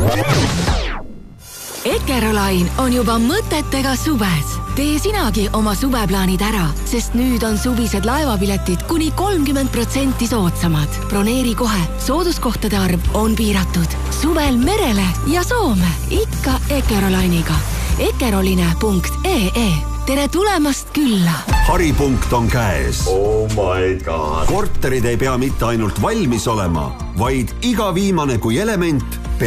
Ekerolain on juba mõtetega suves. Tee sinagi oma suveplaanid ära, sest nüüd on suvised laevapiletid kuni 30% soodsamad. Broneeri kohe, sooduskohtade arv on piiratud. Suvel merele ja Soome, ikka Ekerolainiga. Ekeroline.ee. Tere tulemast külla! Haripunkt on käes. Oh my god. Korterid ei pea mitte ainult valmis olema, vaid iga viimane kui element